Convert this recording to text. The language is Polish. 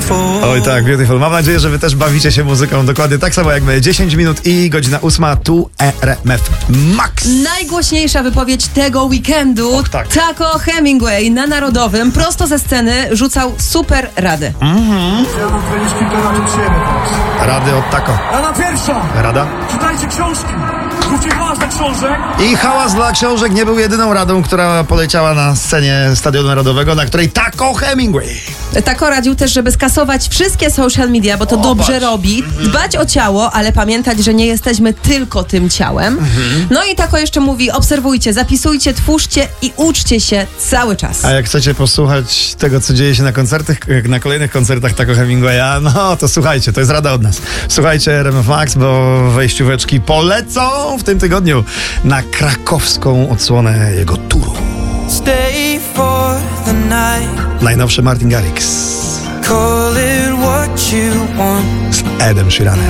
beautiful. Oj tak, beautiful. Mam nadzieję, że wy też bawicie się muzyką dokładnie tak samo jak my. 10 minut i godzina 8, tu RMF Max. Najgłośniejsza wypowiedź tego weekendu. Och, tak. Taco Hemingway na Narodowym prosto ze sceny rzucał super rady. Ja mam powiedzieć kilka rad przyjemnych. Rady od Taco. Rada pierwsza. Rada? Czytajcie książki. Zróbcie hałas dla książek. I hałas dla książek nie był jedyną radą, która poleciała na scenie Stadionu Narodowego, na której Taco Hemingway. Taco radził też, żeby skasować wszystkie social media, bo to dobrze patrz. robi. Dbać o ciało, ale pamiętać, że nie jesteśmy tylko tym ciałem. No i Taco jeszcze mówi, obserwujcie, zapisujcie, twórzcie i uczcie się cały czas. A jak chcecie posłuchać tego, co dzieje się na kolejnych koncertach Taco Hemingwaya, no to słuchajcie, to jest rada od nas. Słuchajcie RMF Max, bo wejścióweczki polecą w tym tygodniu na krakowską odsłonę jego turu. Stay for the night. Najnowszy Martin Garrix Call it what you want. z Edem Sheeranem.